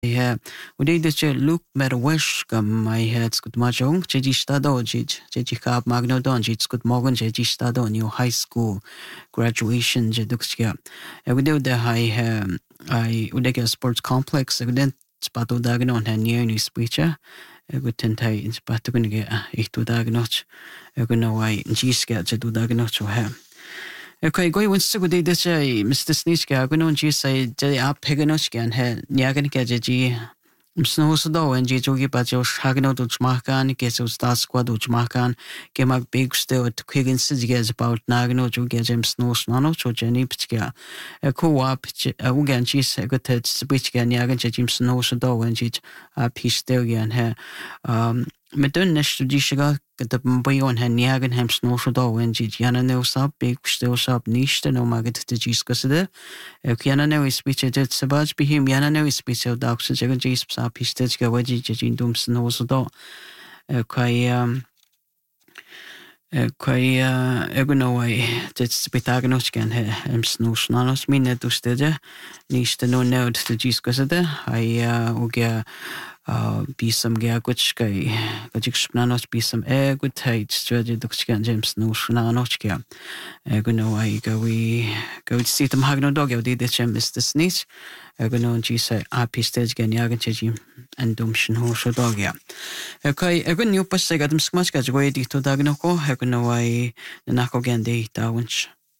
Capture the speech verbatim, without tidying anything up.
Yeah, we did the look mer wish gam my head good majong jeji stado jej jeji kap magno don jej good morgan jeji stado new high school graduation je duxia. We did the high I would like a sports complex I didn't spato dagno on near new speecher. I would tentai in spato gonna get a two dagnot. I gonna why G scat to do dagnot to have. Okay, go once to go day this Mister Snitchka, go on G say Jay up Peganochkan had Yagan Gaji Snow Sado and Jijogi Bajos Hagano to Chmakan, Gesso Star Squad to Chmakan, came up big still to Quiggin Sigas about Nagano to get him Snow Snano to Jenny Pitchka. A co op Ugan Gis, a good head Spichka, Yagan Jim Snow Sado and Jit a piece still again here. Um, Medun next to Dishaga. The Bayon had Niagan Snow Sado and Yana no sub, big still sub niche, no maggot to Giscasade. Kiana no is speech at Sabaj be him, Yana no is speech of dogs, Jagan Jis, Pistechka, Wedgie, Jin Dum Snow Sado. Quay, um, quay, uh, Egonaway, that's Pitaganochkan, him Snow Snanos, Mina to Stedja, niche to no note to Giscasade. I, uh, Uga. Pisam Gaguchka, Gajixnanos, Pisam Egg, Tate, Strategy, Duxkan, James, no Shnanochka. Egono, I go, we go to see them Hagno dog, I did the Chem Mister Snitch. Egono, G say, I pistage Ganyagan Chim and Dumshin Hosho Dogia. Okay, a good new Passag Adam Smashka, way to Dagnoko, Egono, I the Nako Gandhi, Dawinch.